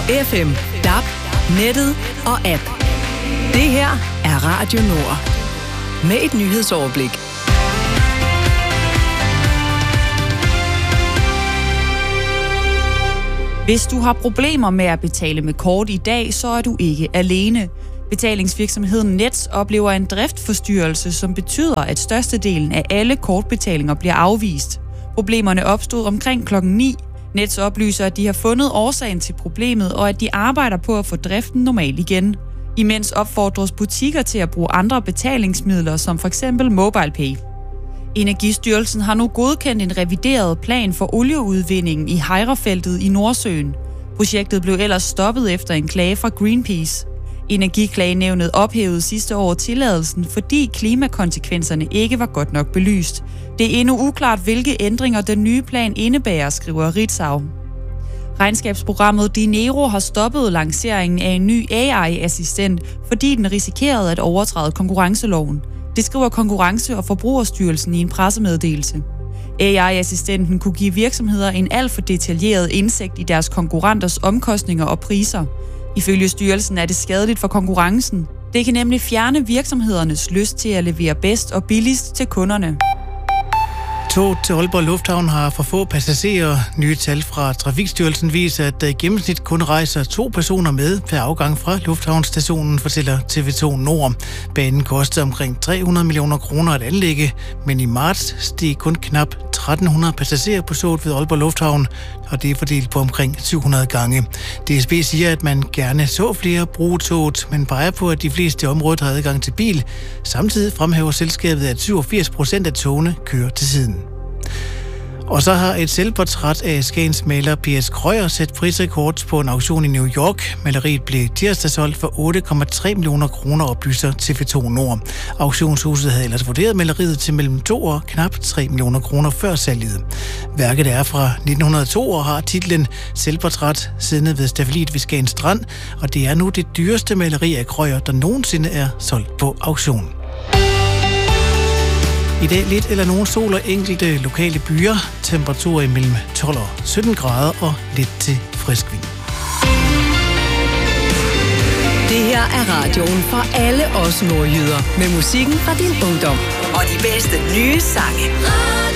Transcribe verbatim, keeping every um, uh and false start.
F M, D A B, nettet og app. Det her er Radio Nord. Med et nyhedsoverblik. Hvis du har problemer med at betale med kort i dag, så er du ikke alene. Betalingsvirksomheden Nets oplever en driftforstyrrelse, som betyder, at størstedelen af alle kortbetalinger bliver afvist. Problemerne opstod omkring klokken ni. Nets oplyser, at de har fundet årsagen til problemet, og at de arbejder på at få driften normal igen. Imens opfordres butikker til at bruge andre betalingsmidler, som f.eks. MobilePay. Energistyrelsen har nu godkendt en revideret plan for olieudvindingen i Hejrefeltet i Nordsøen. Projektet blev ellers stoppet efter en klage fra Greenpeace. Energiklagenævnet ophævede sidste år tilladelsen, fordi klimakonsekvenserne ikke var godt nok belyst. Det er endnu uklart, hvilke ændringer den nye plan indebærer, skriver Ritzau. Regnskabsprogrammet Dinero har stoppet lanceringen af en ny A I-assistent, fordi den risikerede at overtræde konkurrenceloven. Det skriver Konkurrence- og Forbrugerstyrelsen i en pressemeddelelse. A I-assistenten kunne give virksomheder en alt for detaljeret indsigt i deres konkurrenters omkostninger og priser. Ifølge styrelsen er det skadeligt for konkurrencen. Det kan nemlig fjerne virksomhedernes lyst til at levere bedst og billigst til kunderne. Toget til Aalborg Lufthavn har for få passagerer. Nye tal fra Trafikstyrelsen viser, at der i gennemsnit kun rejser to personer med per afgang fra lufthavnsstationen, fortæller T V to Nord. Banen kostede omkring tre hundrede millioner kroner at anlægge, men i marts steg kun knap tretten hundrede passagerer på toget ved Aalborg Lufthavn, og det er fordelt på omkring syv hundrede gange. D S B siger, at man gerne så flere bruge toget, men peger på, at de fleste i området har adgang til bil. Samtidig fremhæver selskabet, at syvogfirs procent af togene kører til siden. Og så har et selvportræt af Skagens maler P S Krøyer sat prisrekord på en auktion i New York. Maleriet blev tirsdag solgt for otte komma tre millioner kroner, oplyser T V to Nord. Auktionshuset havde ellers vurderet maleriet til mellem to og knap tre millioner kroner før salget. Værket er fra nitten hundrede og to og har titlen Selvportræt siddende ved Staffeliet ved Skagens Strand, og det er nu det dyreste maleri af Krøyer, der nogensinde er solgt på auktion. I dag lidt eller nogen sol og enkelte lokale byer. Temperaturer imellem tolv og sytten grader og lidt til frisk vind. Det her er radioen for alle os nordjyder. Med musikken fra din ungdom. Og de bedste nye sange.